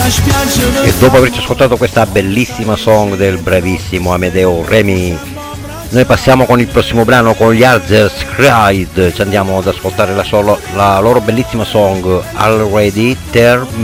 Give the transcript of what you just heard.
E dopo averci ascoltato questa bellissima song del bravissimo Amedeo Remi, noi passiamo con il prossimo brano, con gli Hazers Cried. Ci andiamo ad ascoltare la loro bellissima song Already There